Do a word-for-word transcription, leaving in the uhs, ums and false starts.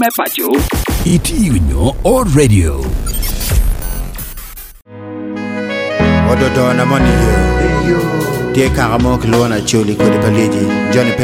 mẹ́fà jó. Iti Unyo or radio. Ododo na money yo. Tie karamo kilona choli ko de paleji. Johnny